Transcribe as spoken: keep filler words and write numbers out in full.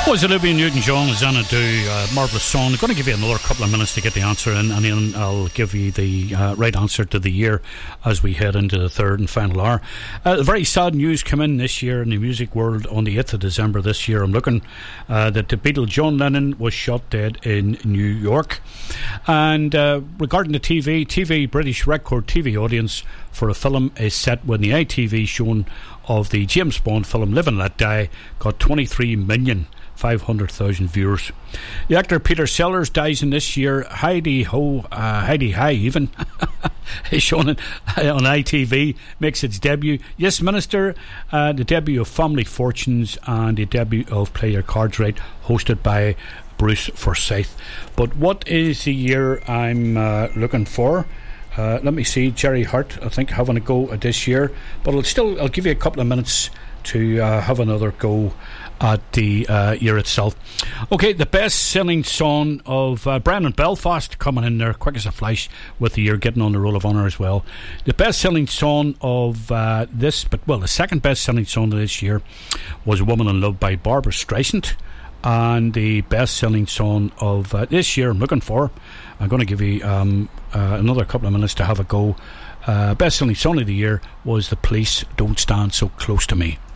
Was Olivia Newton-John, Xanadu, uh, marvellous song. I'm going to give you another couple of minutes to get the answer in, and then I'll give you the uh, right answer to the year as we head into the third and final hour. Uh, very sad news came in this year in the music world on the eighth of December this year. I'm looking uh, that the Beatle John Lennon was shot dead in New York. And uh, regarding the T V, T V British record T V audience for a film is set when the I T V showing of the James Bond film Live and Let Die got twenty-three million five hundred thousand viewers. The actor Peter Sellers dies in this year. Heidi Ho, uh, Heidi High even is shown on I T V, makes its debut. Yes, Minister, uh, the debut of Family Fortunes and the debut of Play Your Cards Right, hosted by Bruce Forsyth. But what is the year I'm uh, looking for? Uh, let me see, Jerry Hart, I think, having a go at this year. But I'll still, I'll give you a couple of minutes to uh, have another go at the uh, year itself. Okay, the best-selling song of uh, Brian and Belfast coming in there quick as a flash with the year, getting on the Roll of Honour as well. The best-selling song of uh, this, but well, the second best-selling song of this year was Woman in Love by Barbara Streisand. And the best-selling song of uh, this year I'm looking for, I'm going to give you um, uh, another couple of minutes to have a go. Uh, best-selling song of the year was The Police Don't Stand So Close to Me.